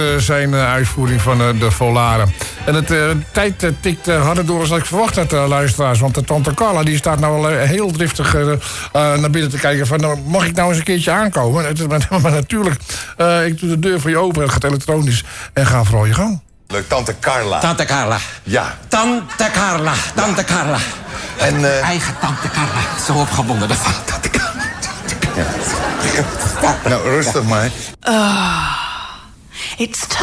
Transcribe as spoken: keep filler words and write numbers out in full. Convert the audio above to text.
Zijn uh, uitvoering van uh, de Volaren. En het uh, tijd uh, tikt uh, harder door dan ik verwacht had, uh, luisteraars. Want de tante Carla die staat nou al uh, heel driftig uh, uh, naar binnen te kijken van... Nou, mag ik nou eens een keertje aankomen? Het, maar, maar natuurlijk, uh, ik doe de deur voor je open, het gaat elektronisch. En ga vooral je gang. Leuk, tante Carla. Tante Carla. Ja. Tante Carla. Tante ja. Carla. En, uh... Eigen tante Carla. Zo opgewonden ervan. Tante Carla. Ja. Nou, rustig maar. Uh, it's time.